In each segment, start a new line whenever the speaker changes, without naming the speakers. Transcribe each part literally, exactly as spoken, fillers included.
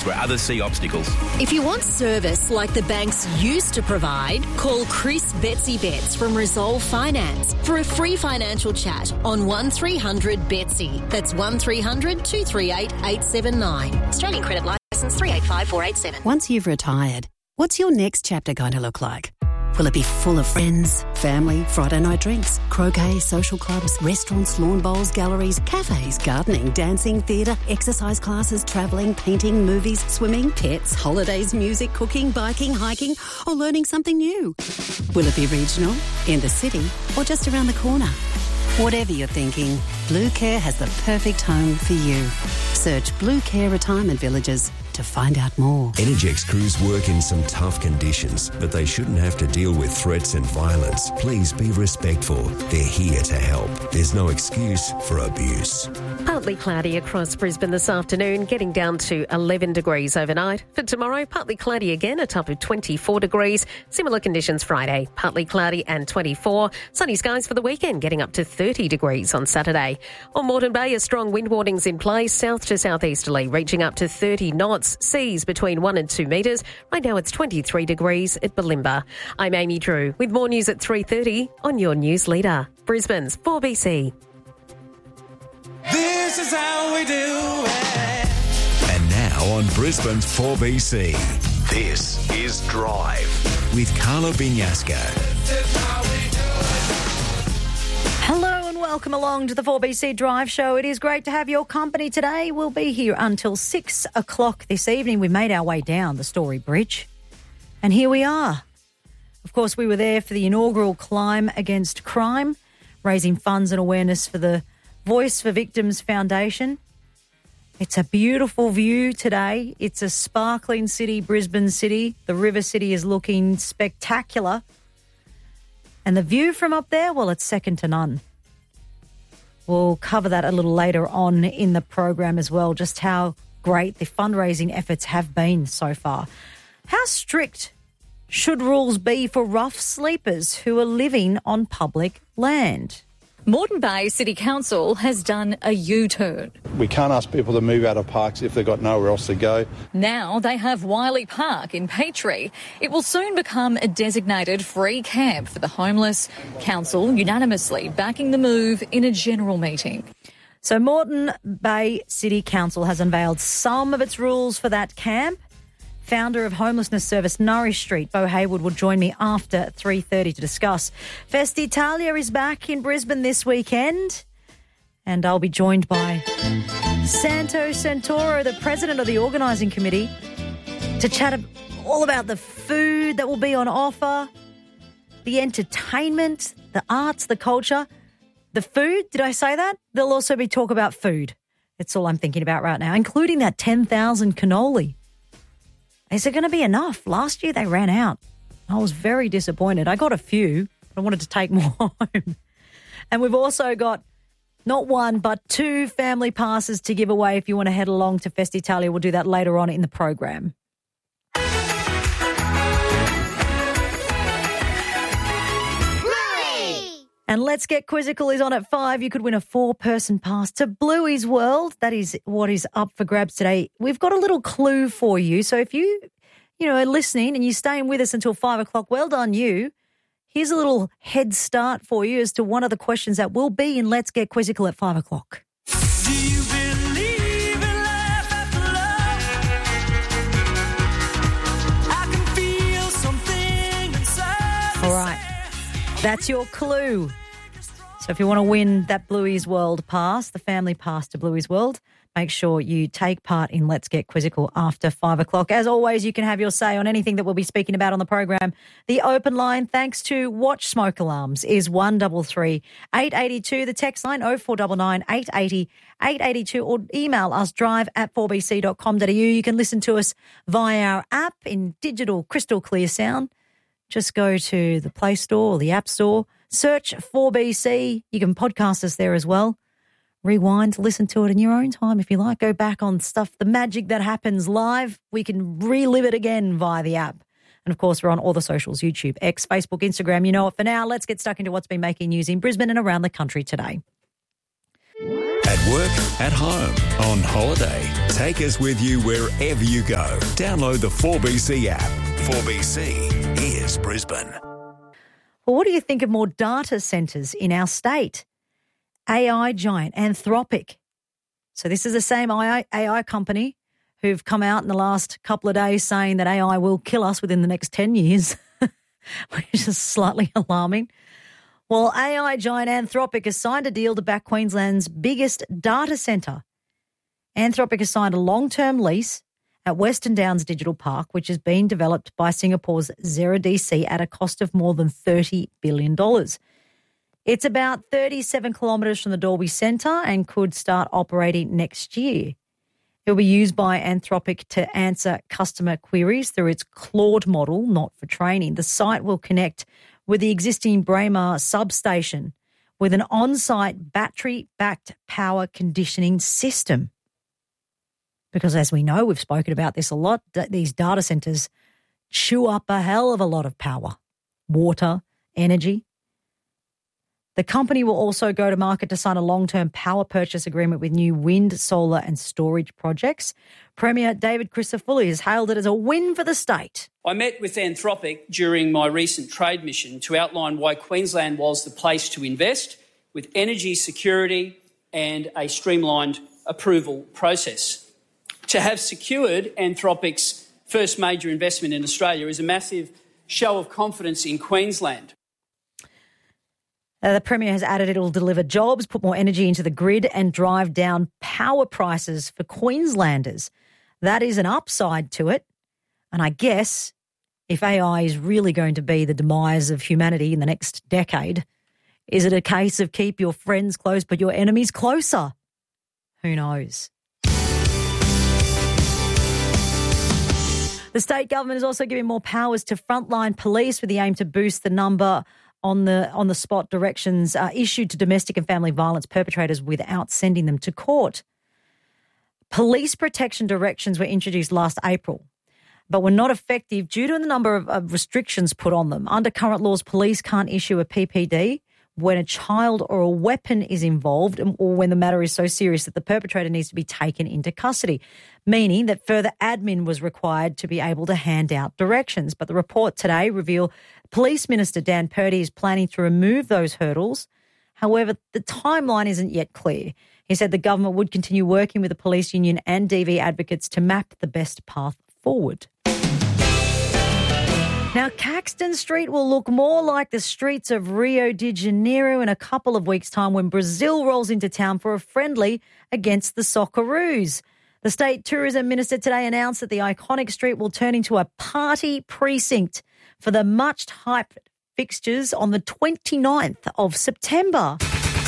where others see obstacles.
If you want service like the banks used to provide, call Chris Betsy Betts from Resolve Finance for a free financial chat on one three hundred Betsy. That's one three hundred two three eight eight seven nine. Australian credit licence three eight five four eight seven.
Once you've retired, what's your next chapter going to look like? Will it be full of friends, family, Friday night drinks, croquet, social clubs, restaurants, lawn bowls, galleries, cafes, gardening, dancing, theatre, exercise classes, travelling, painting, movies, swimming, pets, holidays, music, cooking, biking, hiking, or learning something new? Will it be regional, in the city, or just around the corner? Whatever you're thinking, Blue Care has the perfect home for you. Search Blue Care Retirement Villages to find out more.
Energex crews work in some tough conditions, but they shouldn't have to deal with threats and violence. Please be respectful. They're here to help. There's no excuse for abuse.
Partly cloudy across Brisbane this afternoon, getting down to eleven degrees overnight. For tomorrow, partly cloudy again, a top of twenty-four degrees. Similar conditions Friday, partly cloudy and twenty-four. Sunny skies for the weekend, getting up to thirty degrees on Saturday. On Moreton Bay, a strong wind warning's in place, south to southeasterly, reaching up to thirty knots. Seas between one and two metres. Right now it's twenty-three degrees at Bulimba. I'm Amy Drew with more news at three thirty on your news leader, Brisbane's four B C.
This is how we do it.
And now on Brisbane's four B C, this is Drive with Carla Binyasca.
Hello and welcome along to the four B C Drive Show. It is great to have your company today. We'll be here until six o'clock this evening. We made our way down the Story Bridge and here we are. Of course, we were there for the inaugural Climb Against Crime, raising funds and awareness for the Voice for Victims Foundation. It's a beautiful view today. It's a sparkling city, Brisbane City. The River City is looking spectacular. And the view from up there, well, it's second to none. We'll cover that a little later on in the program as well, just how great the fundraising efforts have been so far. How strict should rules be for rough sleepers who are living on public land?
Moreton Bay City Council has done a U-turn.
We can't ask people to move out of parks if they've got nowhere else to go.
Now they have Wiley Park in Petrie. It will soon become a designated free camp for the homeless. Council unanimously backing the move in a general meeting.
So Moreton Bay City Council has unveiled some of its rules for that camp. Founder of homelessness service Nourish Street, Bo Hayward, will join me after three thirty to discuss. Festitalia is back in Brisbane this weekend, and I'll be joined by Santo Santoro, the president of the organising committee, to chat all about the food that will be on offer, the entertainment, the arts, the culture, the food. Did I say that? There'll also be talk about food. It's all I'm thinking about right now, including that ten thousand cannoli. Is it going to be enough? Last year they ran out. I was very disappointed. I got a few, but I wanted to take more home. And we've also got not one, but two family passes to give away if you want to head along to Festitalia. We'll do that later on in the program. And Let's Get Quizzical is on at five. You could win a four-person pass to Bluey's World. That is what is up for grabs today. We've got a little clue for you. So if you, you know, are listening and you're staying with us until five o'clock, well done you. Here's a little head start for you as to one of the questions that will be in Let's Get Quizzical at five o'clock.
Do you believe in life after love? I can feel something inside.
All right. That's your clue. So if you want to win that Bluey's World pass, the family pass to Bluey's World, make sure you take part in Let's Get Quizzical after five o'clock. As always, you can have your say on anything that we'll be speaking about on the program. The open line, thanks to Watch Smoke Alarms, is one three three, eight eight two. The text line, oh four nine nine, eight eight zero, eight eight two, or email us, drive at four b c dot com dot a u. You can listen to us via our app in digital crystal clear sound. Just go to the Play Store or the App Store, search four B C. You can podcast us there as well. Rewind, listen to it in your own time if you like. Go back on stuff, the magic that happens live. We can relive it again via the app. And, of course, we're on all the socials, YouTube, X, Facebook, Instagram. You know it for now. Let's get stuck into what's been making news in Brisbane and around the country today.
At work, at home, on holiday. Take us with you wherever you go. Download the four B C app. four B C is Brisbane.
Well, what do you think of more data centres in our state? A I giant Anthropic. So this is the same A I company who've come out in the last couple of days saying that A I will kill us within the next ten years, which is slightly alarming. Well, A I giant Anthropic has signed a deal to back Queensland's biggest data centre. Anthropic has signed a long-term lease at Western Downs Digital Park, which is being developed by Singapore's Zero D C at a cost of more than thirty billion dollars. It's about thirty-seven kilometres from the Dalby Centre and could start operating next year. It will be used by Anthropic to answer customer queries through its Claude model, not for training. The site will connect with the existing Braemar substation with an on-site battery-backed power conditioning system. Because as we know, we've spoken about this a lot, these data centres chew up a hell of a lot of power, water, energy. The company will also go to market to sign a long-term power purchase agreement with new wind, solar and storage projects. Premier David Crisafulli has hailed it as a win for the state.
I met with Anthropic during my recent trade mission to outline why Queensland was the place to invest with energy security and a streamlined approval process. To have secured Anthropic's first major investment in Australia is a massive show of confidence in Queensland.
Uh, the Premier has added it will deliver jobs, put more energy into the grid and drive down power prices for Queenslanders. That is an upside to it. And I guess if A I is really going to be the demise of humanity in the next decade, is it a case of keep your friends close but your enemies closer? Who knows? The state government is also giving more powers to frontline police with the aim to boost the number on the on the spot directions uh, issued to domestic and family violence perpetrators without sending them to court. Police protection directions were introduced last April, but were not effective due to the number of, of restrictions put on them. Under current laws, police can't issue a P P D when a child or a weapon is involved or when the matter is so serious that the perpetrator needs to be taken into custody, meaning that further admin was required to be able to hand out directions. But the report today revealed Police Minister Dan Purdy is planning to remove those hurdles. However, the timeline isn't yet clear. He said the government would continue working with the police union and D V advocates to map the best path forward. Now, Caxton Street will look more like the streets of Rio de Janeiro in a couple of weeks' time when Brazil rolls into town for a friendly against the Socceroos. The State Tourism Minister today announced that the iconic street will turn into a party precinct for the much-hyped fixtures on the twenty-ninth of September.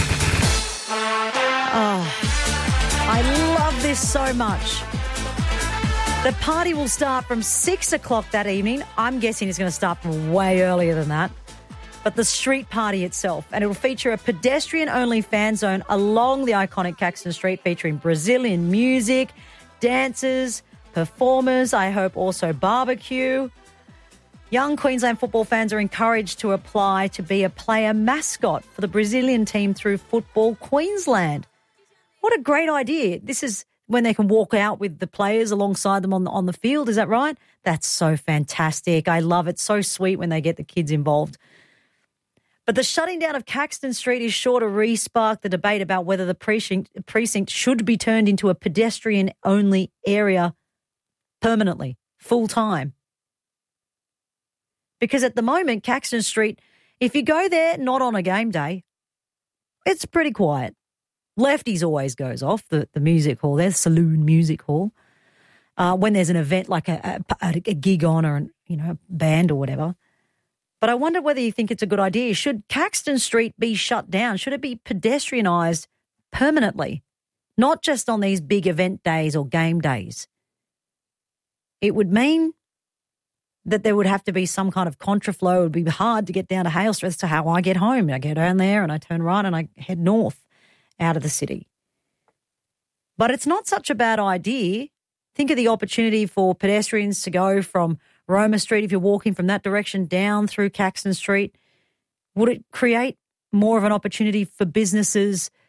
Oh, I love this so much. The party will start from six o'clock that evening. I'm guessing it's going to start from way earlier than that. But the street party itself, and it will feature a pedestrian-only fan zone along the iconic Caxton Street featuring Brazilian music, dancers, performers, I hope also barbecue. Young Queensland football fans are encouraged to apply to be a player mascot for the Brazilian team through Football Queensland. What a great idea. This is when they can walk out with the players alongside them on the, on the field. Is that right? That's so fantastic. I love it. So sweet when they get the kids involved. But the shutting down of Caxton Street is sure to re-spark the debate about whether the precinct, precinct should be turned into a pedestrian-only area permanently, full-time. Because at the moment, Caxton Street, if you go there not on a game day, it's pretty quiet. Lefties always goes off, the, the music hall. There's Saloon Music Hall. Uh, when there's an event like a, a, a gig on or an, you know, a band or whatever. But I wonder whether you think it's a good idea. Should Caxton Street be shut down? Should it be pedestrianised permanently? Not just on these big event days or game days. It would mean that there would have to be some kind of contraflow. It would be hard to get down to Halestra. That's to how I get home. I get down there and I turn right and I head north out of the city. But it's not such a bad idea. Think of the opportunity for pedestrians to go from Roma Street, if you're walking from that direction down through Caxton Street. Would it create more of an opportunity for businesses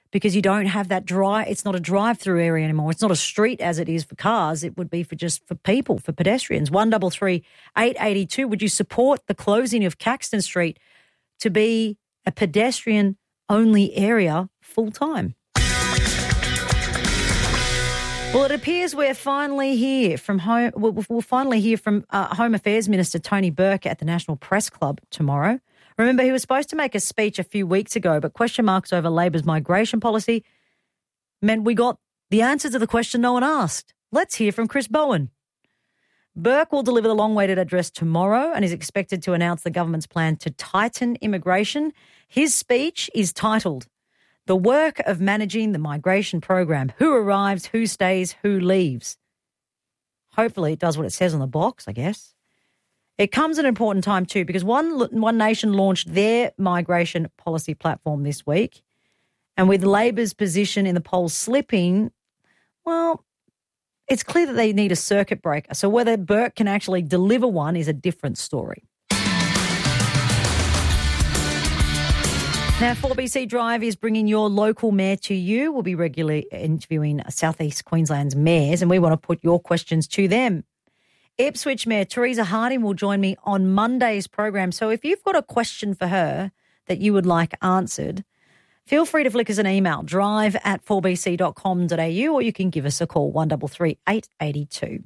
because you don't have that drive. It's not a drive-through area anymore. It's not a street as it is for cars. It would be for just for people, for pedestrians. one double three eight eighty two. Would you support the closing of Caxton Street to be a pedestrian-only area full-time? Well, it appears we're finally here from home. We'll, we'll finally hear from uh, Home Affairs Minister Tony Burke at the National Press Club tomorrow. Remember, he was supposed to make a speech a few weeks ago, but question marks over Labor's migration policy meant we got the answer to the question no one asked. Let's hear from Chris Bowen. Burke will deliver the long-awaited address tomorrow and is expected to announce the government's plan to tighten immigration. His speech is titled The Work of Managing the Migration Program. Who arrives, who stays, who leaves. Hopefully it does what it says on the box, I guess. It comes at an important time too because One, One Nation launched their migration policy platform this week. And with Labor's position in the polls slipping, well, it's clear that they need a circuit breaker. So whether Burke can actually deliver one is a different story. Now, four B C Drive is bringing your local mayor to you. We'll be regularly interviewing South East Queensland's mayors, and we want to put your questions to them. Ipswich Mayor Teresa Harding will join me on Monday's program. So if you've got a question for her that you would like answered, feel free to flick us an email, drive at four b c dot com dot a u, or you can give us a call, one double three eight eight two.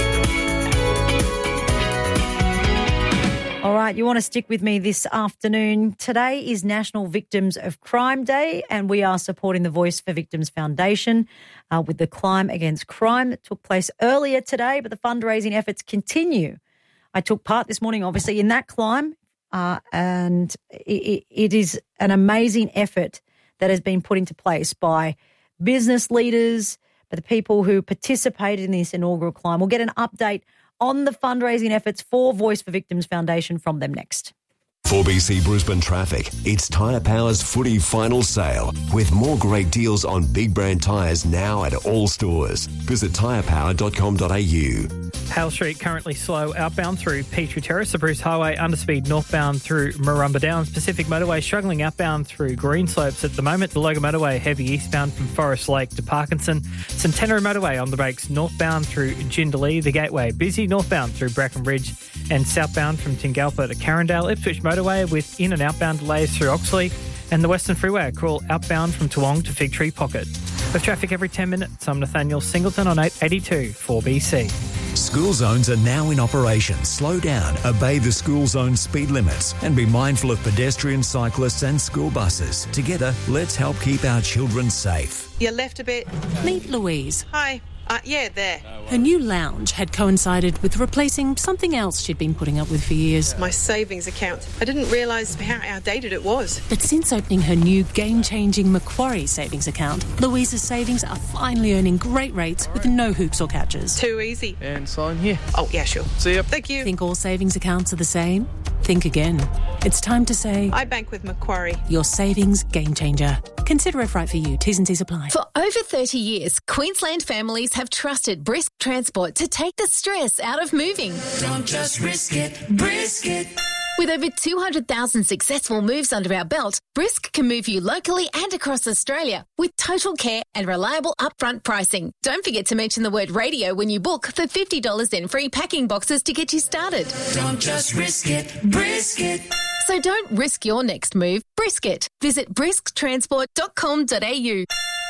All right, you want to stick with me this afternoon. Today is National Victims of Crime Day, and we are supporting the Voice for Victims Foundation uh, with the Climb Against Crime that took place earlier today, but the fundraising efforts continue. I took part this morning, obviously, in that climb, uh, and it, it is an amazing effort that has been put into place by business leaders, by the people who participated in this inaugural climb. We'll get an update on the fundraising efforts for Voice for Victims Foundation from them next.
four B C Brisbane Traffic. It's Tyre Power's footy final sale with more great deals on big brand tyres now at all stores. Visit tyre power dot com dot a u.
Hale Street currently slow outbound through Petrie Terrace, the Bruce Highway underspeed northbound through Marumba Downs, Pacific Motorway struggling outbound through Greenslopes at the moment, the Logan Motorway heavy eastbound from Forest Lake to Parkinson, Centenary Motorway on the brakes northbound through Jindalee, the Gateway busy northbound through Brackenridge and southbound from Tingalpa to Carindale, Ipswich Motorway with in and outbound delays through Oxley, and the Western Freeway crawl outbound from Toowong to Fig Tree Pocket. With traffic every ten minutes, I'm Nathaniel Singleton on eight eighty-two four B C.
School zones are now in operation. Slow down, obey the school zone speed limits and be mindful of pedestrians, cyclists and school buses. Together, let's help keep our children safe.
You left a bit.
Meet Louise.
Hi. Uh, yeah, there.
Her new lounge had coincided with replacing something else she'd been putting up with for years.
My savings account. I didn't realise how outdated it was.
But since opening her new game-changing Macquarie savings account, Louise's savings are finally earning great rates with no hoops or catches.
Too easy.
And sign here.
Oh, yeah, sure.
See ya.
Thank you.
Think all savings accounts are the same? Think again. It's time to say...
I bank with Macquarie.
Your savings game changer. Consider if right for you. T's and C's apply.
For over thirty years, Queensland families have trusted Brisk Transport to take the stress out of moving.
Don't just risk it, brisk it.
With over two hundred thousand successful moves under our belt, Brisk can move you locally and across Australia with total care and reliable upfront pricing. Don't forget to mention the word radio when you book for fifty dollars in free packing boxes to get you started.
Don't just risk it, brisk it.
So don't risk your next move, brisk it. Visit brisk transport dot com dot a u.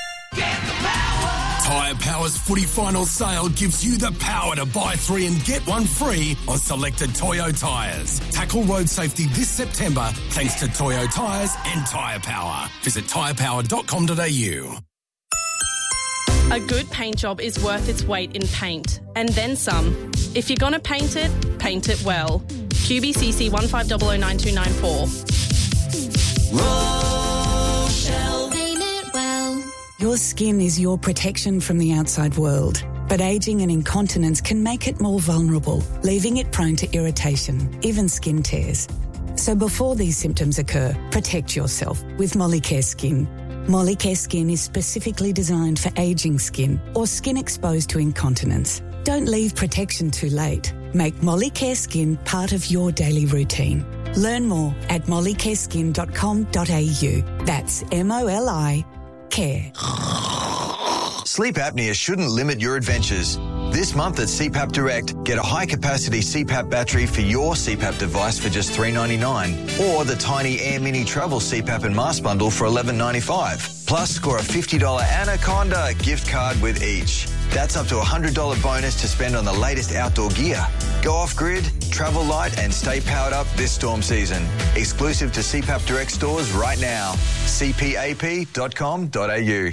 Tyre Power's footy final sale gives you the power to buy three and get one free on selected Toyo tyres. Tackle road safety this September thanks to Toyo tyres and Tyre Power. Visit tyre power dot com dot a u.
A good paint job is worth its weight in paint, and then some. If you're going to paint it, paint it well. Q B C C one five zero zero nine two nine four.
Rochelle.
Paint it well.
Your skin is your protection from the outside world, but ageing and incontinence can make it more vulnerable, leaving it prone to irritation, even skin tears. So before these symptoms occur, protect yourself with Molicare Skin. Molicare Skin is specifically designed for ageing skin or skin exposed to incontinence. Don't leave protection too late. Make Molicare Skin part of your daily routine. Learn more at molicare skin dot com dot a u. That's M O L I care.
Sleep apnea shouldn't limit your adventures. This month at C PAP Direct, get a high-capacity C PAP battery for your C PAP device for just three dollars ninety-nine, or the tiny Air Mini Travel C PAP and mask bundle for eleven dollars ninety-five. Plus, score a fifty dollars Anaconda gift card with each. That's up to a one hundred dollars bonus to spend on the latest outdoor gear. Go off-grid, travel light and stay powered up this storm season. Exclusive to C PAP Direct stores right now. c p a p dot com dot a u.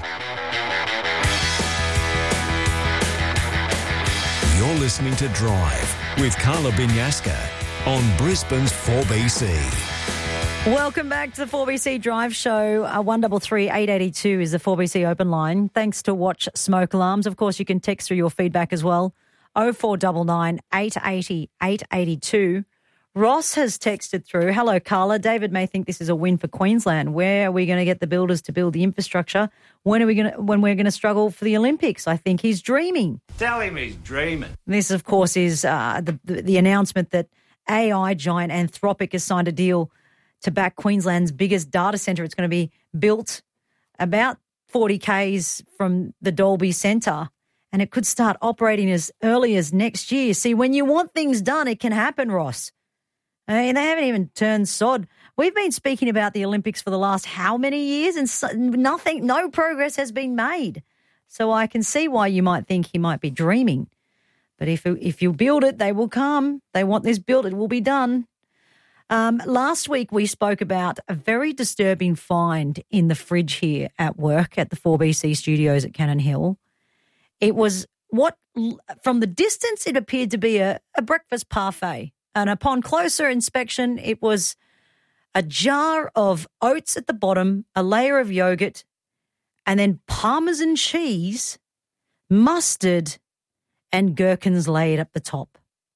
You're listening to Drive with Carla Binyaska on Brisbane's four B C.
Welcome back to the four B C Drive Show. Uh, one three three, eight eight two is the four B C open line. Thanks to Watch Smoke Alarms. Of course, you can text through your feedback as well. oh four nine nine, eight eight zero, eight eight two. Ross has texted through. Hello, Carla. David may think this is a win for Queensland. Where are we going to get the builders to build the infrastructure? When are we going to, when we're going to struggle for the Olympics? I think he's dreaming.
Tell him he's dreaming.
This, of course, is uh, the, the the announcement that A I giant Anthropic has signed a deal to back Queensland's biggest data centre. It's going to be built about forty kays from the Dolby Centre, and it could start operating as early as next year. See, when you want things done, it can happen, Ross. I mean, they haven't even turned sod. We've been speaking about the Olympics for the last how many years, and so, nothing, no progress has been made. So I can see why you might think he might be dreaming. But if if you build it, they will come. They want this built, it will be done. Um, last week we spoke about a very disturbing find in the fridge here at work at the four B C studios at Cannon Hill. It was what, from the distance, it appeared to be a, a breakfast parfait. And upon closer inspection, it was a jar of oats at the bottom, a layer of yogurt, and then Parmesan cheese, mustard, and gherkins laid at the top.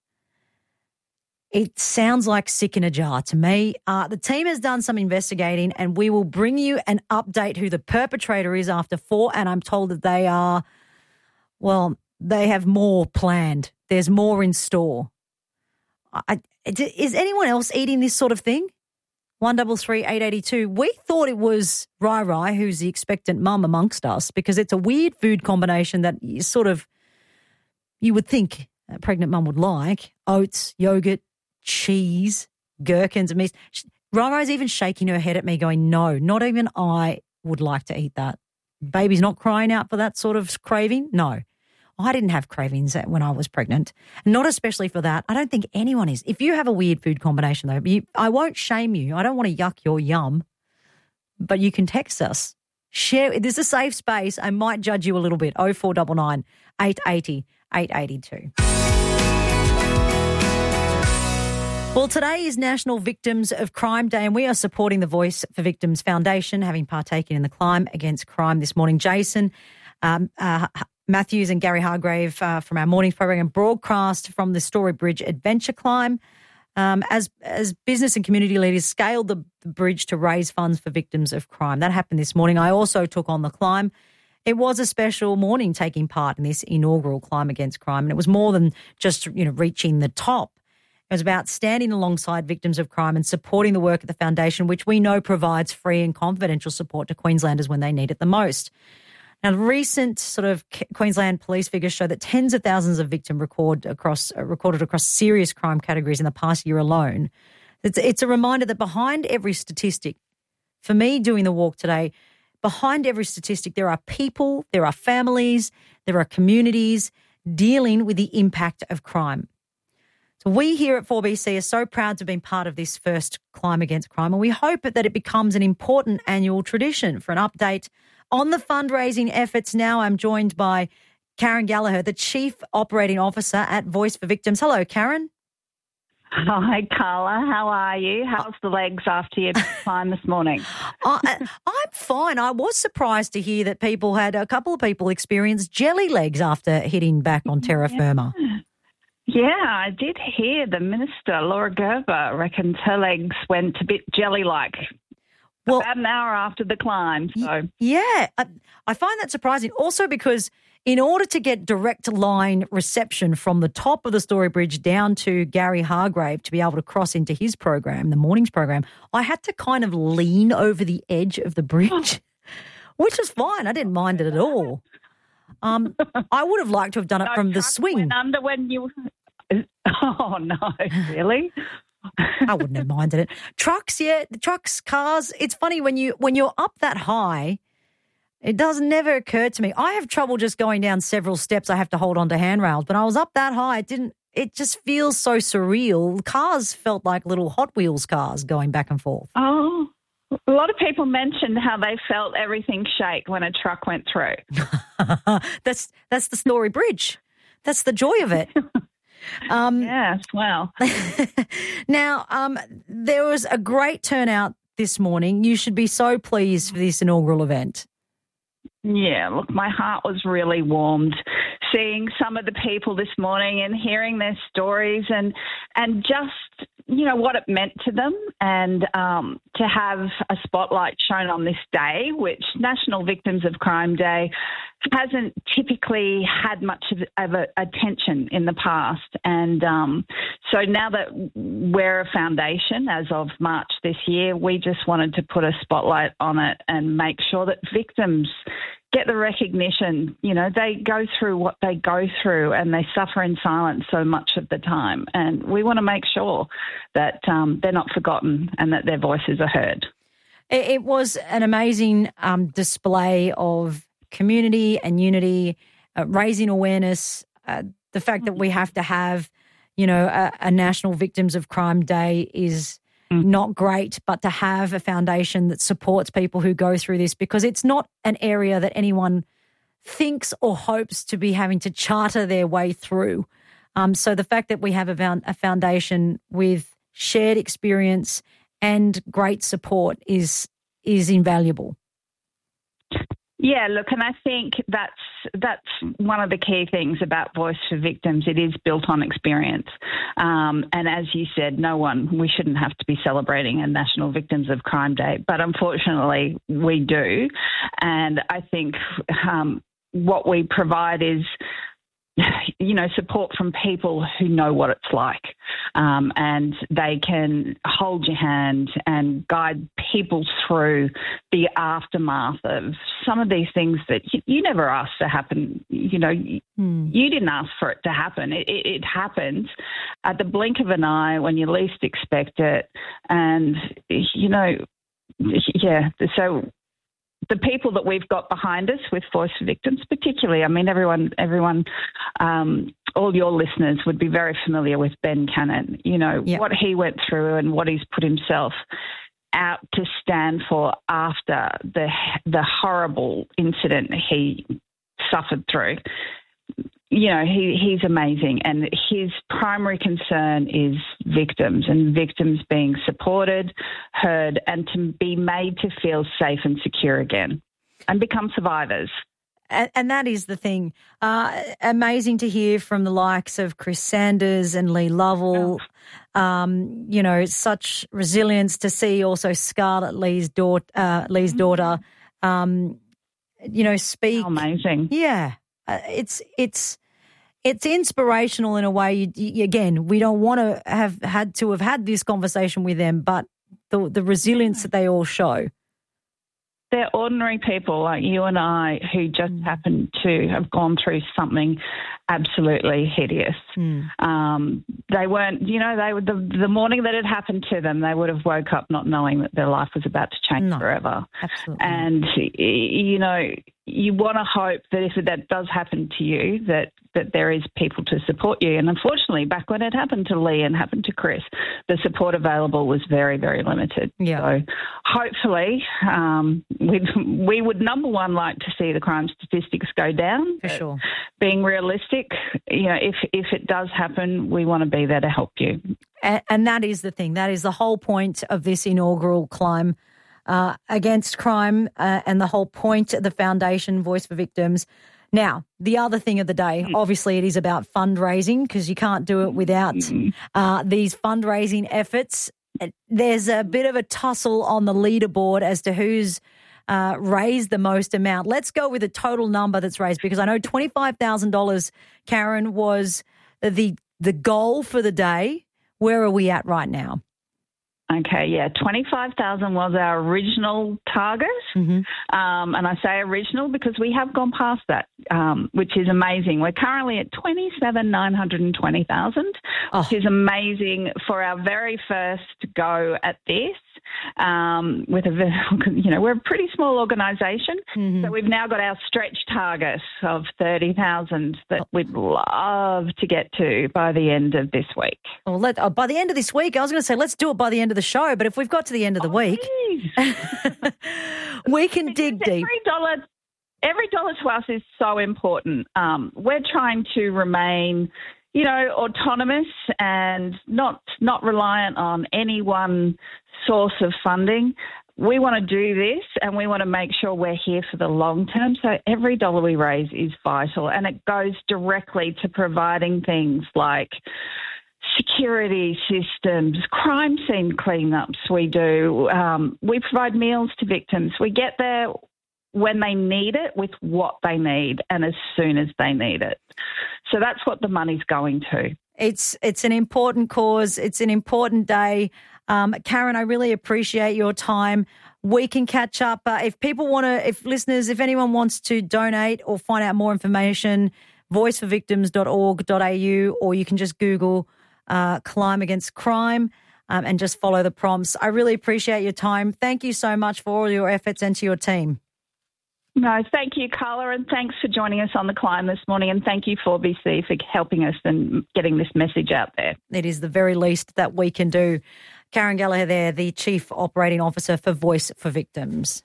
It sounds like sick in a jar to me. Uh, the team has done some investigating, and we will bring you an update who the perpetrator is after four, and I'm told that they are, well, they have more planned. There's more in store. I, is anyone else eating this sort of thing? one three three, eight eight two. We thought it was Rai Rai, who's the expectant mum amongst us, because it's a weird food combination that you sort of, you would think a pregnant mum would like. Oats, yogurt, cheese, gherkins and meat. Rai Rai's even shaking her head at me going, no, not even I would like to eat that. Baby's not crying out for that sort of craving? No. I didn't have cravings when I was pregnant, not especially for that. I don't think anyone is. If you have a weird food combination, though, you, I won't shame you. I don't want to yuck your yum, but you can text us. Share. This is a safe space. I might judge you a little bit. oh four nine nine, eight eight zero, eight eight two. Well, today is National Victims of Crime Day, and we are supporting the Voice for Victims Foundation, having partaken in the climb against crime this morning. Jason um, uh, Matthews and Gary Hargrave uh, from our morning's program broadcast from the Story Bridge Adventure Climb um, as as business and community leaders scaled the, the bridge to raise funds for victims of crime. That happened this morning. I also took on the climb. It was a special morning taking part in this inaugural climb against crime, and it was more than just, you know, reaching the top. It was about standing alongside victims of crime and supporting the work of the foundation, which we know provides free and confidential support to Queenslanders when they need it the most. Now, recent sort of Queensland police figures show that tens of thousands of victims record across, uh, recorded across serious crime categories in the past year alone. It's, it's a reminder that behind every statistic, for me doing the walk today, behind every statistic there are people, there are families, there are communities dealing with the impact of crime. So we here at four B C are so proud to have been part of this first climb against crime, and we hope that it becomes an important annual tradition. For an update on the fundraising efforts now, I'm joined by Karen Gallagher, the Chief Operating Officer at Voice for Victims. Hello, Karen.
Hi, Carla. How are you? How's the legs after your climb this morning?
I, I'm fine. I was surprised to hear that people had, a couple of people experienced jelly legs after hitting back on terra firma.
Yeah. Yeah, I did hear the Minister, Laura Gerber, reckons her legs went a bit jelly-like well, about an hour after the climb. So
Yeah, I, I find that surprising also because in order to get direct line reception from the top of the Story Bridge down to Gary Hargrave to be able to cross into his program, the morning's program, I had to kind of lean over the edge of the bridge. which was fine. I didn't mind it at all. Um, I would have liked to have done it
No,
from the
truck
swing.
went under when you. Oh no! Really?
I wouldn't have minded it. Trucks, yeah, the trucks, cars. It's funny when you when you're up that high. It does never occur to me. I have trouble just going down several steps. I have to hold on to handrails. But I was up that high. It didn't. It just feels so surreal. Cars felt like little Hot Wheels cars going back and forth.
Oh, a lot of people mentioned how they felt everything shake when a truck went through.
that's that's the Story Bridge. That's the joy of it. Um,
yes, well.
Now, um, there was a great turnout this morning. You should be so pleased for this inaugural event.
Yeah, look, my heart was really warmed seeing some of the people this morning and hearing their stories and and just, you know, what it meant to them, and um, to have a spotlight shown on this day, which National Victims of Crime Day hasn't typically had much of, of a, attention in the past. And um, so now that we're a foundation as of March this year, we just wanted to put a spotlight on it and make sure that victims get the recognition. You know, they go through what they go through and they suffer in silence so much of the time. And we want to make sure that um, they're not forgotten and that their voices are heard.
It, it was an amazing um, display of community and unity, uh, raising awareness, uh, the fact that we have to have, you know, a, a National Victims of Crime Day is not great, but to have a foundation that supports people who go through this, because it's not an area that anyone thinks or hopes to be having to charter their way through. Um, so the fact that we have a, a foundation with shared experience and great support is is invaluable.
Yeah, look, and I think that's that's one of the key things about Voice for Victims. It is built on experience. Um, and as you said, no one, we shouldn't have to be celebrating a National Victims of Crime Day, but unfortunately we do. And I think um, what we provide is, you know, support from people who know what it's like, um, and they can hold your hand and guide people through the aftermath of some of these things that you, you never asked to happen. You know,
hmm.
you didn't ask for it to happen. It, it, it happens at the blink of an eye when you least expect it. And, you know, yeah, so the people that we've got behind us with Voice for Victims, particularly, I mean, everyone, everyone, um, all your listeners would be very familiar with Ben Cannon, you know,
yep.
what he went through and what he's put himself out to stand for after the the horrible incident he suffered through. You know, he, he's amazing, and his primary concern is victims and victims being supported, heard, and to be made to feel safe and secure again and become survivors.
And, and that is the thing. Uh, amazing to hear from the likes of Chris Sanders and Lee Lovell. Oh. Um, you know, such resilience to see also Scarlett Lee's daughter, uh, Lee's mm-hmm. daughter, um, you know, speak.
How amazing.
Yeah. Uh, it's, it's, It's inspirational in a way. You, you, again, we don't want to have had to have had this conversation with them, but the the resilience that they all show.
They're ordinary people like you and I who just mm. happen to have gone through something absolutely hideous.
Mm.
Um, they weren't, you know, they were the, the morning that it happened to them, they would have woke up not knowing that their life was about to change
no,
forever.
Absolutely.
And, you know, you want to hope that if that does happen to you, that, that there is people to support you. And unfortunately, back when it happened to Lee and happened to Chris, the support available was very, very limited.
Yeah.
So hopefully um, we'd, we would, number one, like to see the crime statistics go down.
For sure.
Being realistic, you know, if, if it does happen, we want to be there to help you.
And, and that is the thing. That is the whole point of this inaugural climb Uh, against crime uh, and the whole point of the foundation, Voice for Victims. Now, the other thing of the day, obviously it is about fundraising, because you can't do it without uh, these fundraising efforts. There's a bit of a tussle on the leaderboard as to who's uh, raised the most amount. Let's go with the total number that's raised, because I know twenty-five thousand dollars, Karen, was the the goal for the day. Where are we at right now?
Okay, yeah, twenty-five thousand was our original target.
Mm-hmm.
Um, and I say original because we have gone past that, um, which is amazing. We're currently at twenty-seven thousand nine hundred twenty thousand,
oh.
which is amazing for our very first go at this. Um, with a, you know, we're a pretty small organisation,
mm-hmm.
so we've now got our stretch target of thirty thousand that we'd love to get to by the end of this week.
Well, let, oh, by the end of this week, I was going to say let's do it by the end of the show, but if we've got to the end of the
oh,
week, we can
because
dig deep.
Every dollar, every dollar to us is so important. Um, we're trying to remain, you know, autonomous and not not reliant on any one source of funding. We want to do this and we want to make sure we're here for the long term. So every dollar we raise is vital, and it goes directly to providing things like security systems, crime scene cleanups we do. Um, we provide meals to victims. We get there when they need it with what they need and as soon as they need it. So that's what the money's going to.
It's it's an important cause. It's an important day. Um, Karen, I really appreciate your time. We can catch up. Uh, if people want to, if listeners, if anyone wants to donate or find out more information, voice for victims dot org dot a u, or you can just Google uh, Climb Against Crime um, and just follow the prompts. I really appreciate your time. Thank you so much for all your efforts and to your team.
No, thank you, Carla, and thanks for joining us on The Climb this morning, and thank you for B C for helping us and getting this message out there.
It is the very least that we can do. Karen Gallagher there, the Chief Operating Officer for Voice for Victims.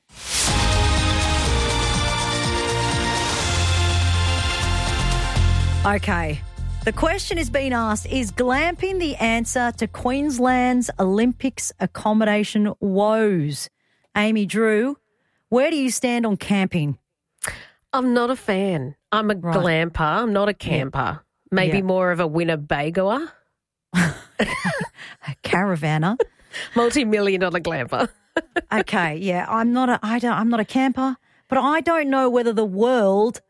Okay, the question is being asked, is glamping the answer to Queensland's Olympics accommodation woes? Amy Drew, where do you stand on camping?
I'm not a fan. I'm a
Right.
glamper. I'm not a camper. Maybe
Yeah.
more of a Winnebagoer.
Caravanner.
Multi-million dollar glamper.
Okay, yeah, I'm not a, I don't, I'm not a camper, but I don't know whether the world,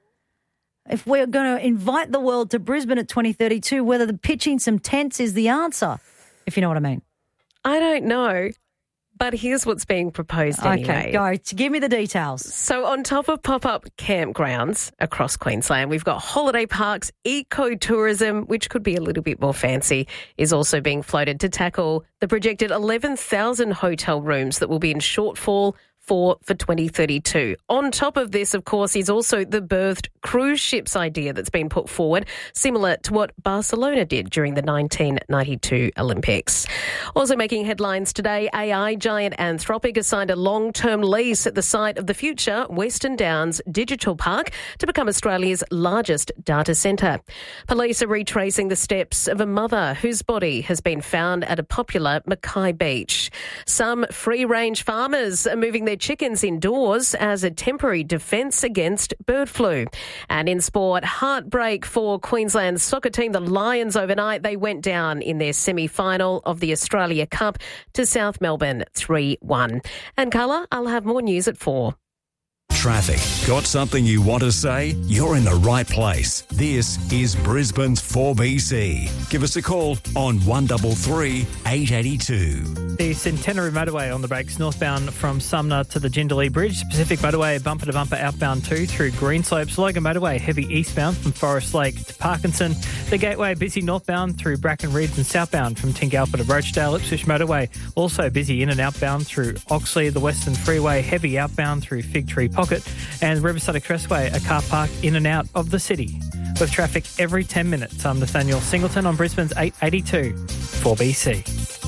if we're going to invite the world to Brisbane at twenty thirty-two, whether the pitching some tents is the answer, if you know what I mean.
I don't know. But here's what's being proposed anyway.
Okay, go. Give me the details.
So on top of pop-up campgrounds across Queensland, we've got holiday parks, ecotourism, which could be a little bit more fancy, is also being floated to tackle the projected eleven thousand hotel rooms that will be in shortfall for, for twenty thirty-two. On top of this, of course, is also the birthed cruise ships idea that's been put forward, similar to what Barcelona did during the nineteen ninety-two Olympics. Also making headlines today, A I giant Anthropic has signed a long-term lease at the site of the future Western Downs Digital Park to become Australia's largest data centre. Police are retracing the steps of a mother whose body has been found at a popular Mackay Beach. Some free-range farmers are moving their chickens indoors as a temporary defence against bird flu. And in sport, heartbreak for Queensland's soccer team, the Lions, overnight. They went down in their semi-final of the Australia Cup to South Melbourne three one. And Carla, I'll have more news at four.
Traffic. Got something you want to say? You're in the right place. This is Brisbane's four B C. Give us a call on one three three, eight eight two.
The Centenary Motorway on the brakes northbound from Sumner to the Jindalee Bridge. Pacific Motorway bumper to bumper outbound two through Greenslopes. Logan Motorway heavy eastbound from Forest Lake to Parkinson. The Gateway busy northbound through Bracken Ridge and southbound from Tingalpa to Roachdale. Ipswich Motorway also busy in and outbound through Oxley. The Western Freeway heavy outbound through Fig Tree Pocket. And Riverside Expressway, a car park in and out of the city. With traffic every ten minutes, I'm Nathaniel Singleton on Brisbane's eight eighty-two four B C.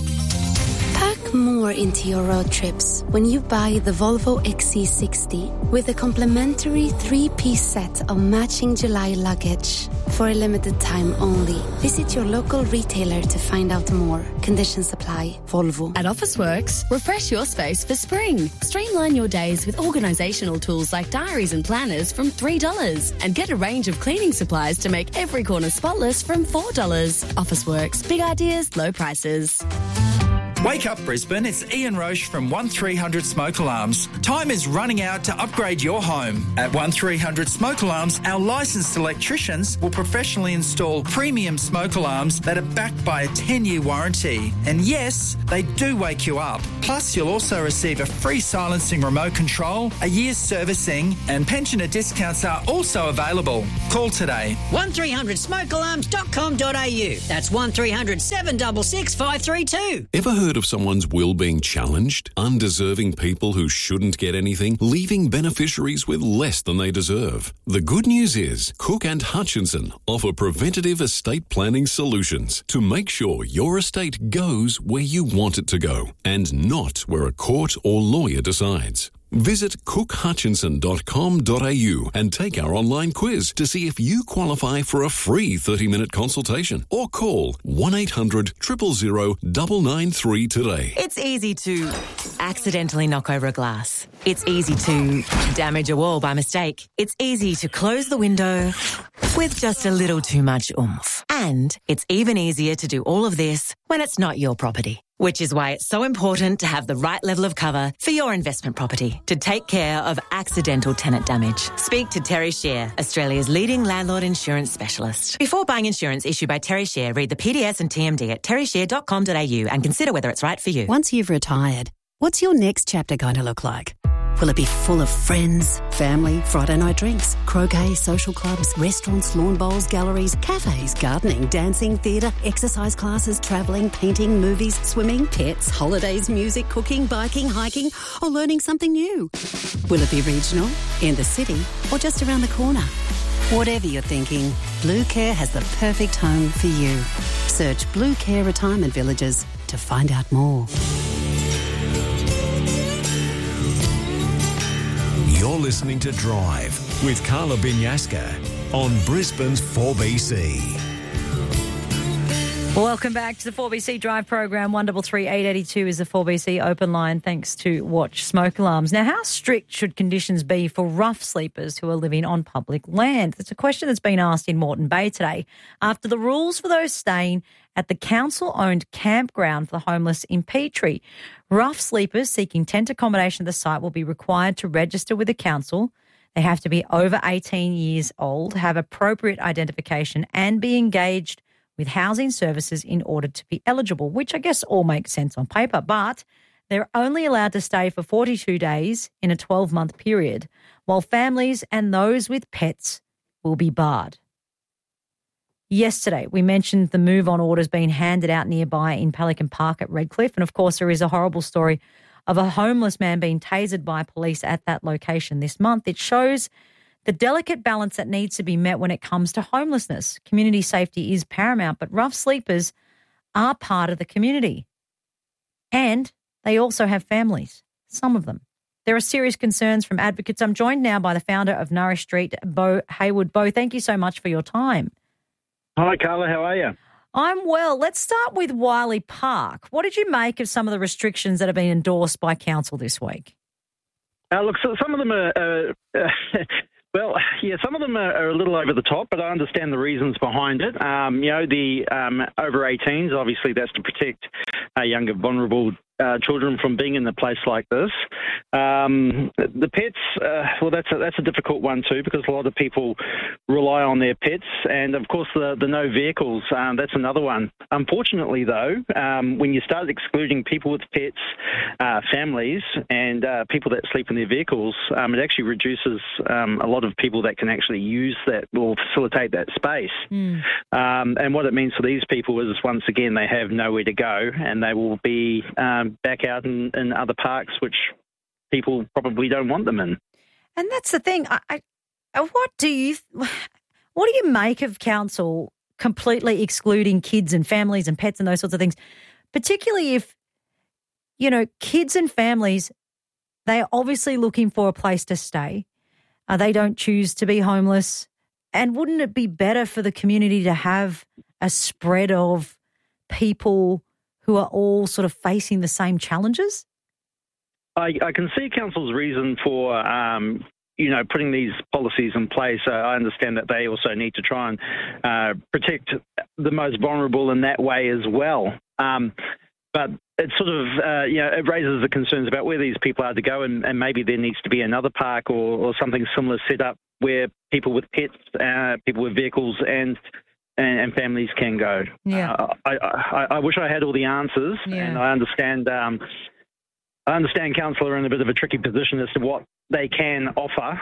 Pack more into your road trips when you buy the Volvo X C sixty with a complimentary three-piece set of matching July luggage. For a limited time only. Visit your local retailer to find out more. Conditions apply. Volvo.
At Officeworks, refresh your space for spring. Streamline your days with organisational tools like diaries and planners from three dollars. And get a range of cleaning supplies to make every corner spotless from four dollars. Officeworks. Big ideas, low prices.
Wake up, Brisbane. It's Ian Roche from one three hundred Smoke Alarms. Time is running out to upgrade your home. At one three hundred Smoke Alarms, our licensed electricians will professionally install premium smoke alarms that are backed by a ten-year warranty. And yes, they do wake you up. Plus, you'll also receive a free silencing remote control, a year's servicing, and pensioner discounts are also available. Call today.
one three hundred smoke alarms dot com dot a u. That's one three hundred seven six six five three two.
Ever heard of someone's will being challenged? Undeserving people who shouldn't get anything, leaving beneficiaries with less than they deserve. The good news is Cook and Hutchinson offer preventative estate planning solutions to make sure your estate goes where you want it to go and not where a court or lawyer decides. Visit cook hutchinson dot com dot a u and take our online quiz to see if you qualify for a free thirty-minute consultation or call one eight hundred zero zero zero nine nine three today.
It's easy to accidentally knock over a glass. It's easy to damage a wall by mistake. It's easy to close the window with just a little too much oomph. And it's even easier to do all of this when it's not your property. Which is why it's so important to have the right level of cover for your investment property to take care of accidental tenant damage. Speak to Terry Shear, Australia's leading landlord insurance specialist. Before buying insurance issued by Terry Shear, read the P D S and T M D at terry shear dot com dot a u and consider whether it's right for you.
Once you've retired, what's your next chapter going to look like? Will it be full of friends, family, Friday night drinks, croquet, social clubs, restaurants, lawn bowls, galleries, cafes, gardening, dancing, theatre, exercise classes, travelling, painting, movies, swimming, pets, holidays, music, cooking, biking, hiking, or learning something new? Will it be regional, in the city, or just around the corner? Whatever you're thinking, Blue Care has the perfect home for you. Search Blue Care Retirement Villages to find out more.
You're listening to Drive with Carla Binyaska on Brisbane's four B C.
Welcome back to the four B C Drive program. one three three eight eight two is the four B C open line thanks to Watch Smoke Alarms. Now, how strict should conditions be for rough sleepers who are living on public land? That's a question that's been asked in Moreton Bay today after the rules for those staying at the council-owned campground for the homeless in Petrie. Rough sleepers seeking tent accommodation at the site will be required to register with the council. They have to be over eighteen years old, have appropriate identification and be engaged with housing services in order to be eligible, which I guess all makes sense on paper, but they're only allowed to stay for forty-two days in a twelve-month period, while families and those with pets will be barred. Yesterday, we mentioned the move-on orders being handed out nearby in Pelican Park at Redcliffe, and of course there is a horrible story of a homeless man being tasered by police at that location this month. It shows the delicate balance that needs to be met when it comes to homelessness. Community safety is paramount, but rough sleepers are part of the community. And they also have families, some of them. There are serious concerns from advocates. I'm joined now by the founder of Nourish Street, Bo Hayward. Bo, thank you so much for your time.
Hi, Carla. How are you?
I'm well. Let's start with Wiley Park. What did you make of some of the restrictions that have been endorsed by council this week?
Uh, look, so some of them are... Uh, uh, Well, yeah, some of them are, are a little over the top, but I understand the reasons behind it. Um, you know, the um, over eighteens, obviously that's to protect uh, younger, vulnerable uh, children from being in a place like this. Um, the pets, uh, well, that's a, that's a difficult one too, because a lot of people rely on their pets. And, of course, the, the no vehicles, um, that's another one. Unfortunately, though, um, when you start excluding people with pets, uh, families, and uh, people that sleep in their vehicles, um, it actually reduces um, a lot of people that can actually use that or facilitate that space. Mm. Um, and what it means for these people is, once again, they have nowhere to go, and they will be um, back out in, in other parks, which people probably don't want them in.
And that's the thing. I, I, what do you what do you make of council completely excluding kids and families and pets and those sorts of things, particularly if, you know, kids and families, they're obviously looking for a place to stay. Uh, they don't choose to be homeless. And wouldn't it be better for the community to have a spread of people who are all sort of facing the same challenges?
I, I can see council's reason for, um, you know, putting these policies in place. Uh, I understand that they also need to try and uh, protect the most vulnerable in that way as well. Um, but it sort of, uh, you know, it raises the concerns about where these people are to go, and, and maybe there needs to be another park or, or something similar set up where people with pets, uh, people with vehicles and and, and families can go.
Yeah.
Uh, I, I, I wish I had all the answers,
Yeah.
and I understand um, I understand council are in a bit of a tricky position as to what they can offer.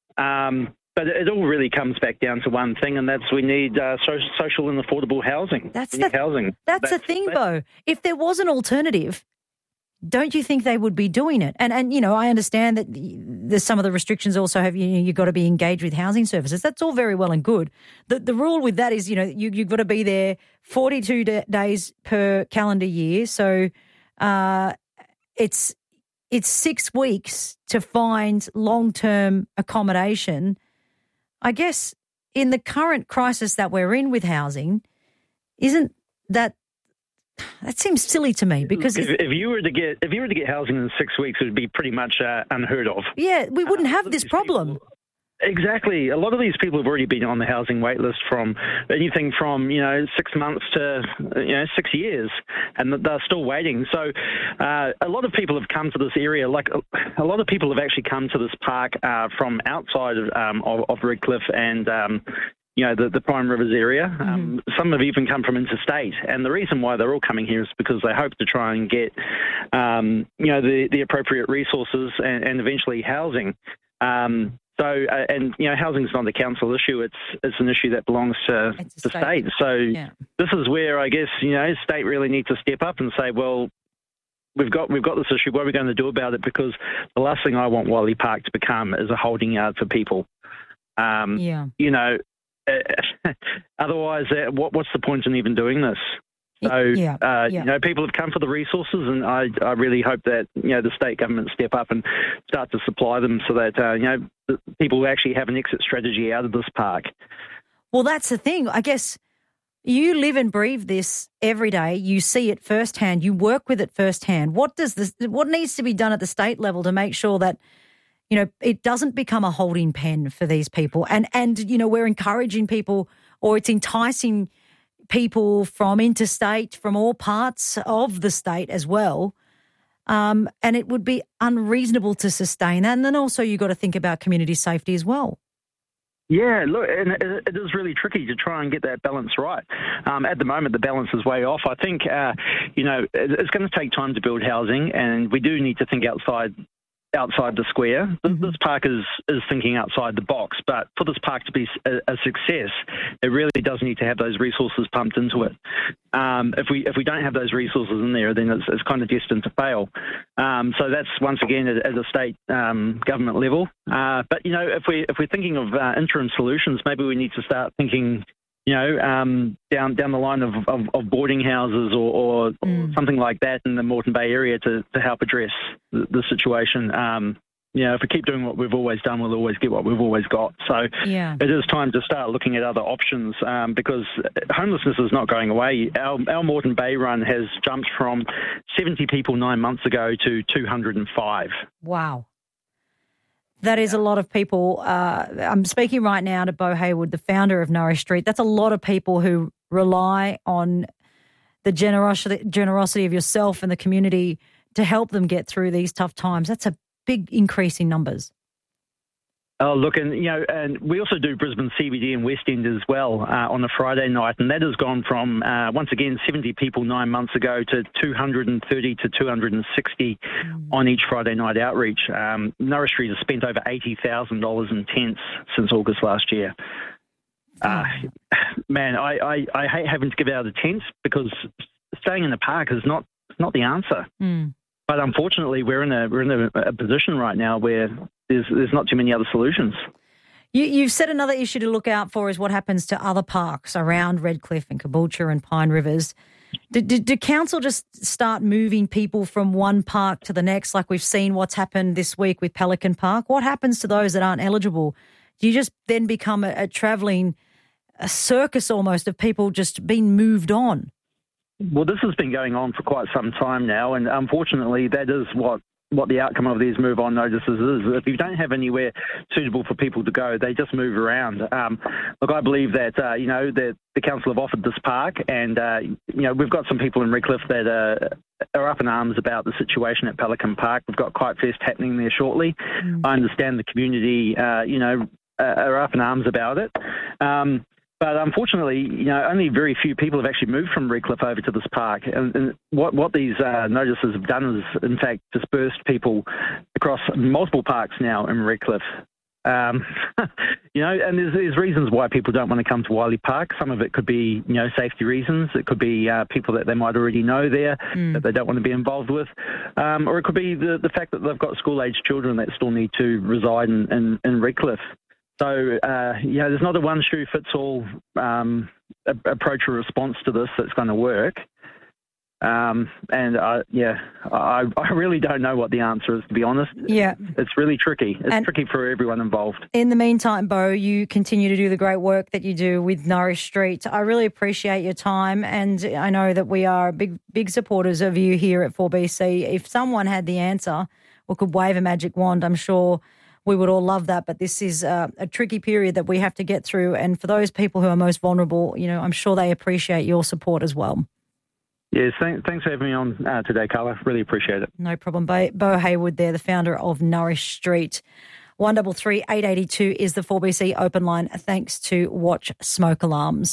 Um, But it all really comes back down to one thing, and that's we need uh, so, social and affordable housing.
That's
we need
the
housing.
That's, that's the thing, that's, Bo. If there was an alternative, don't you think they would be doing it? And and you know, I understand that there's some of the restrictions also have you know, you've got to be engaged with housing services. That's all very well and good. The the rule with that is you know you you've got to be there forty-two d- days per calendar year. So uh, it's it's six weeks to find long-term accommodation. I guess in the current crisis that we're in with housing, isn't that that seems silly to me? Because
if, if you were to get if you were to get housing in six weeks, it would be pretty much uh, unheard of.
Yeah, we wouldn't have this problem.
People, exactly. A lot of these people have already been on the housing wait list from anything from you know six months to you know six years, and they're still waiting. So uh, a lot of people have come to this area. Like a, a lot of people have actually come to this park uh, from outside of, um, of, of Redcliffe and. Um, you know, the, the Prime Rivers area. Mm-hmm. Um, some have even come from interstate. And the reason why they're all coming here is because they hope to try and get, um, you know, the, the appropriate resources and, and eventually housing. Um, so, uh, and, you know, housing is not a council issue. It's it's an issue that belongs to the state. state. So yeah. This is where, I guess, you know, state really need to step up and say, well, we've got we've got this issue. What are we going to do about it? Because the last thing I want Wyllie Park to become is a holding yard for people. Um,
yeah.
You know, Uh, otherwise, uh, what, what's the point in even doing this? So,
yeah,
uh,
yeah.
you know, people have come for the resources, and I, I really hope that you know the state government step up and start to supply them, so that uh, you know the people actually have an exit strategy out of this park.
Well, that's the thing. I guess you live and breathe this every day. You see it firsthand. You work with it firsthand. What does this? What needs to be done at the state level to make sure that? You know, it doesn't become a holding pen for these people. And, and you know, we're encouraging people or it's enticing people from interstate, from all parts of the state as well. Um, and it would be unreasonable to sustain that. And then also you've got to think about community safety as well.
Yeah, look, and it is really tricky to try and get that balance right. Um, at the moment, the balance is way off. I think, uh, you know, it's going to take time to build housing, and we do need to think outside outside the square. Mm-hmm. This park is, is thinking outside the box, but for this park to be a, a success, it really does need to have those resources pumped into it. Um, if we if we don't have those resources in there, then it's, it's kind of destined to fail. Um, so that's once again at, at a state um, government level. Uh, but you know, if we if we're thinking of uh, interim solutions, maybe we need to start thinking. You know, um, down down the line of, of, of boarding houses or, or, mm. or something like that in the Moreton Bay area to, to help address the, the situation. Um, you know, if we keep doing what we've always done, we'll always get what we've always got. So
yeah.
It is time to start looking at other options um, because homelessness is not going away. Our, our Moreton Bay run has jumped from seventy people nine months ago to two hundred five.
Wow. That is a lot of people. Uh, I'm speaking right now to Bo Hayward, the founder of Norris Street. That's a lot of people who rely on the generosity, generosity of yourself and the community to help them get through these tough times. That's a big increase in numbers.
Oh, look, and, you know, and we also do Brisbane C B D and West End as well uh, on a Friday night, and that has gone from, uh, once again, seventy people nine months ago to two hundred thirty to two hundred sixty mm. on each Friday night outreach. Um, Norris Street has spent over eighty thousand dollars in tents since August last year. Uh, man, I, I, I hate having to give out the tents because staying in the park is not not the answer.
Mm.
But unfortunately, we're in a we're in a, a position right now where there's there's not too many other solutions.
You, you've said another issue to look out for is what happens to other parks around Redcliffe and Caboolture and Pine Rivers. Do, do, do council just start moving people from one park to the next, like we've seen what's happened this week with Pelican Park? What happens to those that aren't eligible? Do you just then become a, a travelling a circus almost of people just being moved on?
Well, this has been going on for quite some time now, and unfortunately, that is what what the outcome of these move on notices is. If you don't have anywhere suitable for people to go, they just move around. Um, look, I believe that, uh, you know, that the council have offered this park, and, uh, you know, we've got some people in Redcliffe that are, are up in arms about the situation at Pelican Park. We've got Kite Fest happening there shortly. Mm. I understand the community, uh, you know, uh, are up in arms about it. Um, But unfortunately, you know, only very few people have actually moved from Redcliffe over to this park. And, and what, what these uh, notices have done is, in fact, dispersed people across multiple parks now in Redcliffe. Um, you know, and there's, there's reasons why people don't want to come to Wiley Park. Some of it could be, you know, safety reasons. It could be uh, people that they might already know there mm. that they don't want to be involved with. Um, or it could be the, the fact that they've got school-aged children that still need to reside in, in, in Redcliffe. So, uh, you know, there's not a one-shoe-fits-all um, a- approach or response to this that's going to work. Um, and, uh, yeah, I, I really don't know what the answer is, to be honest.
Yeah.
It's really tricky. It's
And-
tricky for everyone involved.
In the meantime, Bo, you continue to do the great work that you do with Nourish Street. I really appreciate your time, and I know that we are big, big supporters of you here at four B C. If someone had the answer or could wave a magic wand, I'm sure we would all love that, but this is uh, a tricky period that we have to get through. And for those people who are most vulnerable, you know, I'm sure they appreciate your support as well.
Yes, th- thanks for having me on uh, today, Carla. Really appreciate it.
No problem. Bo, Bo Haywood there, the founder of Nourish Street. one three three, eight eight two is the four B C open line, thanks to Watch Smoke Alarms.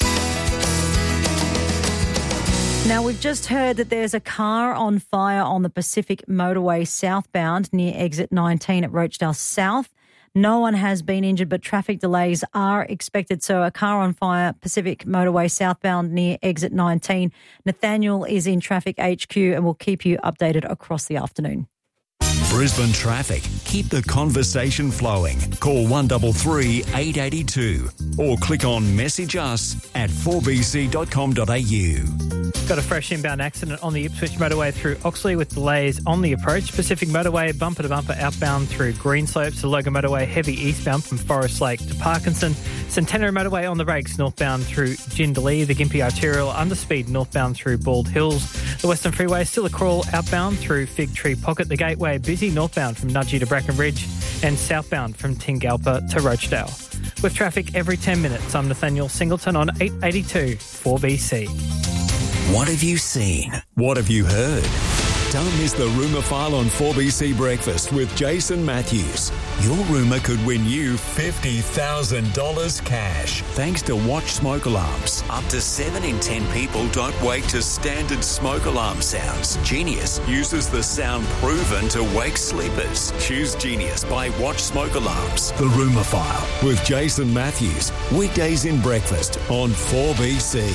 Now, we've just heard that there's a car on fire on the Pacific Motorway southbound near exit nineteen at Rochdale South. No one has been injured, but traffic delays are expected. So a car on fire, Pacific Motorway southbound near exit nineteen. Nathaniel is in Traffic H Q and will keep you updated across the afternoon.
Brisbane traffic. Keep the conversation flowing. Call one three three, eight eight two or click on message us at four b c dot com dot a u.
Got a fresh inbound accident on the Ipswich motorway through Oxley with delays on the approach. Pacific motorway bumper to bumper outbound through Greenslopes. The Logan motorway heavy eastbound from Forest Lake to Parkinson. Centenary motorway on the brakes northbound through Jindalee. The Gympie arterial underspeed northbound through Bald Hills. The Western Freeway still a crawl outbound through Fig Tree Pocket. The Gateway busy northbound from Nudgee to Bracken Ridge and southbound from Tingalpa to Rochdale. With traffic every ten minutes, I'm Nathaniel Singleton on eight eighty-two four B C.
What have you seen? What have you heard? Don't miss the Rumour File on four B C Breakfast with Jason Matthews. Your rumour could win you fifty thousand dollars cash. Thanks to Watch Smoke Alarms. Up to seven in ten people don't wake to standard smoke alarm sounds. Genius uses the sound proven to wake sleepers. Choose Genius by Watch Smoke Alarms. The Rumour File with Jason Matthews. Weekdays in breakfast on four B C.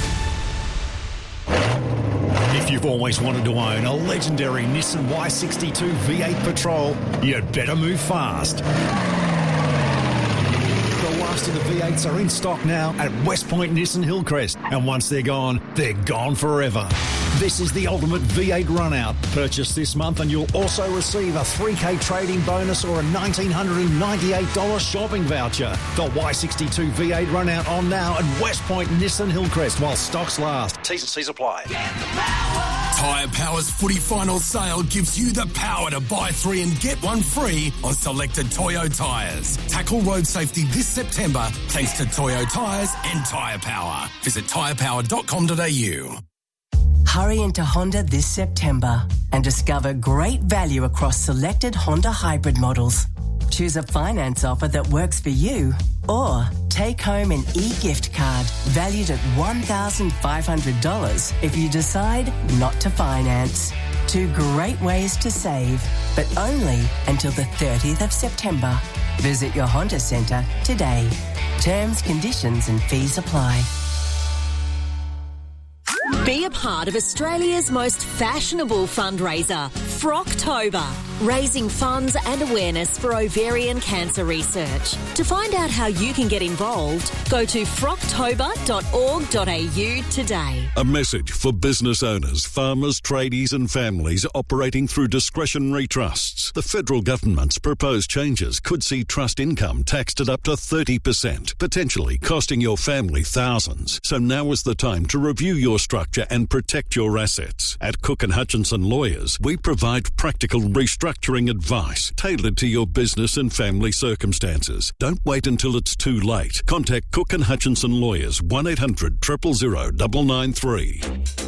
If you've always wanted to own a legendary Nissan Y sixty-two V eight Patrol, you'd better move fast. The last of the V eights are in stock now at West Point Nissan Hillcrest, and once they're gone, they're gone forever. This is the ultimate V eight run-out. Purchase this month and you'll also receive a three K trading bonus or a one thousand nine hundred ninety-eight dollars shopping voucher. The Y sixty-two V eight run-out on now at West Point Nissan Hillcrest while stocks last. T's and C's apply.
Tyre Power's footy final sale gives you the power to buy three and get one free on selected Toyo tyres. Tackle road safety this September thanks to Toyo tyres and Tyre Power. Visit tyre power dot com dot a u.
Hurry into Honda this September and discover great value across selected Honda hybrid models. Choose a finance offer that works for you or take home an e-gift card valued at one thousand five hundred dollars if you decide not to finance. Two great ways to save, but only until the thirtieth of September. Visit your Honda Centre today. Terms, conditions and fees apply.
Be a part of Australia's most fashionable fundraiser, Frocktober, raising funds and awareness for ovarian cancer research. To find out how you can get involved, go to frocktober dot org dot a u today.
A message for business owners, farmers, tradies and families operating through discretionary trusts. The federal government's proposed changes could see trust income taxed at up to thirty percent, potentially costing your family thousands. So now is the time to review your structure and protect your assets. At Cook and Hutchinson Lawyers, we provide provide practical restructuring advice tailored to your business and family circumstances. Don't wait until it's too late. Contact Cook and Hutchinson Lawyers, one eight hundred, zero zero zero, nine nine three.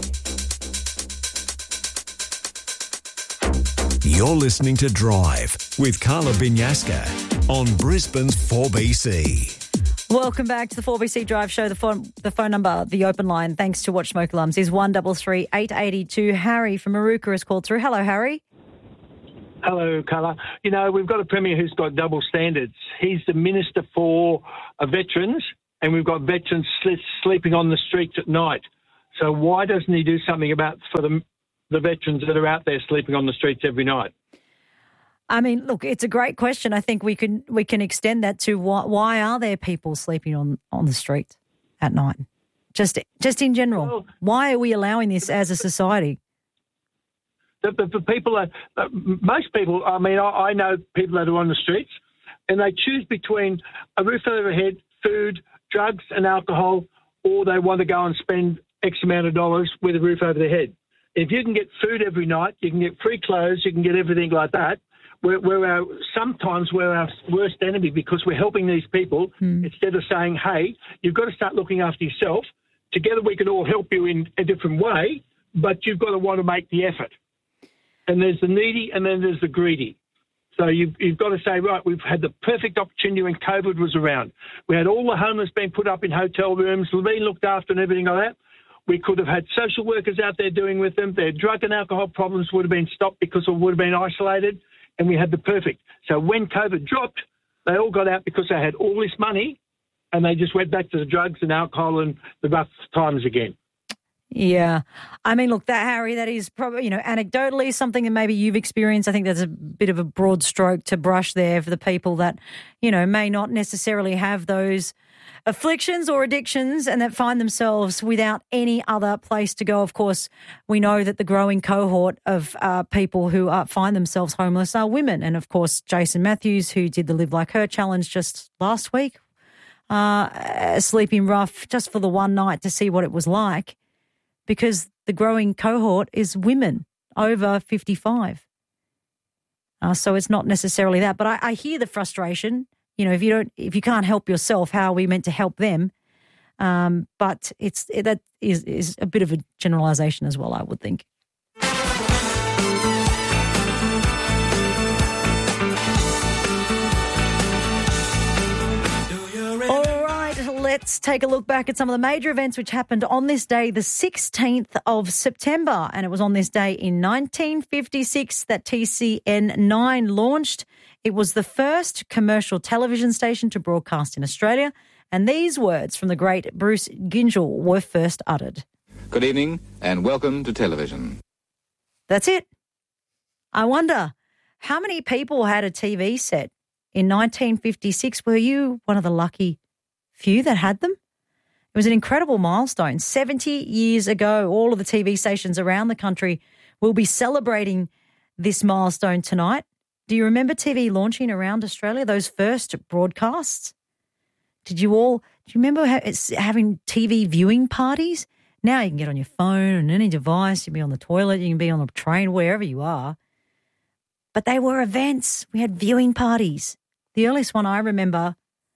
You're listening to Drive with Carla Binyaska on Brisbane's four B C.
Welcome back to the four B C Drive Show. The phone, the phone number, the open line, thanks to Watch Smoke Alarms, is one three three, eight eight two. Harry from Maruka has called through. Hello, Harry.
Hello, Carla. You know, we've got a Premier who's got double standards. He's the Minister for uh, Veterans, and we've got veterans sl- sleeping on the streets at night. So why doesn't he do something about for the, the veterans that are out there sleeping on the streets every night?
I mean, look, it's a great question. I think we can we can extend that to why, why are there people sleeping on, on the street at night? Just just in general, well, why are we allowing this as a society?
The, the, the people are, uh, most people, I mean, I, I know people that are on the streets and they choose between a roof over their head, food, drugs and alcohol, or they want to go and spend X amount of dollars with a roof over their head. If you can get food every night, you can get free clothes, you can get everything like that. We're, we're our, sometimes we're our worst enemy because we're helping these people mm. instead of saying, hey, you've got to start looking after yourself. Together we can all help you in a different way, but you've got to want to make the effort. And there's the needy and then there's the greedy. So you've, you've got to say, right, we've had the perfect opportunity when COVID was around. We had all the homeless being put up in hotel rooms, being looked after and everything like that. We could have had social workers out there doing with them. Their drug and alcohol problems would have been stopped because it would have been isolated. And we had the perfect. So when COVID dropped, they all got out because they had all this money and they just went back to the drugs and alcohol and the rough times again.
Yeah. I mean, look, that, Harry, that is probably, you know, anecdotally something that maybe you've experienced. I think there's a bit of a broad stroke to brush there for the people that, you know, may not necessarily have those afflictions or addictions and that find themselves without any other place to go. Of course, we know that the growing cohort of uh, people who uh, find themselves homeless are women. And, of course, Jason Matthews, who did the Live Like Her challenge just last week, uh, sleeping rough just for the one night to see what it was like, because the growing cohort is women over fifty-five. Uh, so it's not necessarily that. But I, I hear the frustration. You know, if you don't, if you can't help yourself, how are we meant to help them? Um, but it's it, that is is a bit of a generalisation as well, I would think. All right, let's take a look back at some of the major events which happened on this day, the sixteenth of September, and it was on this day in nineteen fifty-six that T C N nine launched. It was the first commercial television station to broadcast in Australia, and these words from the great Bruce Gyngell were first uttered.
Good evening and welcome to television.
That's it. I wonder, how many people had a T V set in nineteen fifty-six? Were you one of the lucky few that had them? It was an incredible milestone. seventy years ago, all of the T V stations around the country will be celebrating this milestone tonight. Do you remember T V launching around Australia, those first broadcasts? Did you all, do you remember having T V viewing parties? Now you can get on your phone and any device. You can be on the toilet, you can be on the train, wherever you are. But they were events. We had viewing parties. The earliest one I remember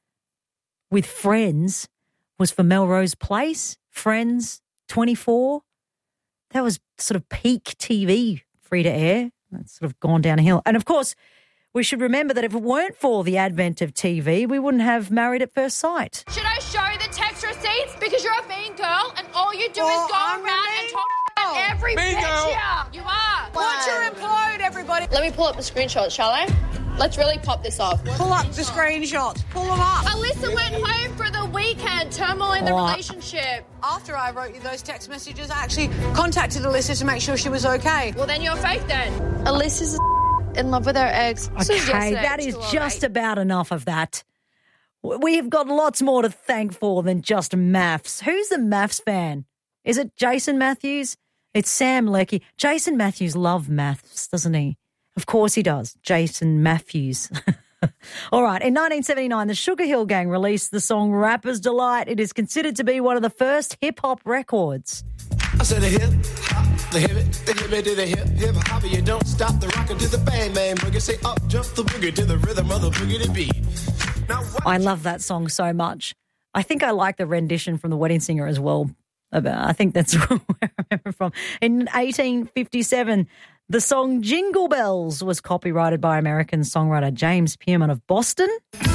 with friends was for Melrose Place, Friends, twenty-four. That was sort of peak T V, free to air. That's sort of gone downhill. And, of course, we should remember that if it weren't for the advent of T V, we wouldn't have Married at First Sight.
Should I show the text receipts? Because you're a mean girl and all you do
oh,
is go
I'm
around and talk about every
mean
bitch
girl.
here. You are.
Watch her implode, everybody.
Let me pull up the screenshots, shall I? Let's really pop this off.
Pull up the screenshots. Pull them up.
Alyssa went home for the weekend. Turmoil in the
What?
relationship.
After I wrote you those text messages, I actually contacted Alyssa to make sure she was okay.
Well, then you're fake then. Alyssa's in love with her ex.
Okay, that is just about enough of that. We've got lots more to thank for than just maths. Who's the maths fan? Is it Jason Matthews? It's Sam Leckie. Jason Matthews loves maths, doesn't he? Of course he does. Jason Matthews. All right. In nineteen seventy-nine, the Sugar Hill Gang released the song Rapper's Delight. It is considered to be one of the first hip-hop records.
I said a hip hop
The hip, the hip, to the hip, hip, hopper. You don't stop the rocker to the bang, bang, boogie. Say up, jump the boogie to the rhythm of the boogie to beat. Now,
I love that song so much. I think I like the rendition from The Wedding Singer as well. About, I think that's where I remember from. In eighteen fifty-seven, the song Jingle Bells was copyrighted by American songwriter James Pierman of Boston.